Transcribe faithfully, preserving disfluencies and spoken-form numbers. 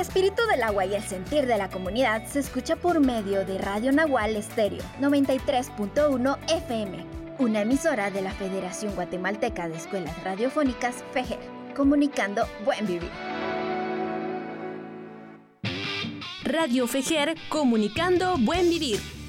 espíritu del agua y el sentir de la comunidad se escucha por medio de Radio Nahual Estéreo noventa y tres punto uno F M, una emisora de la Federación Guatemalteca de Escuelas Radiofónicas FEGER, comunicando Buen Vivir. Radio FEGER, comunicando Buen Vivir.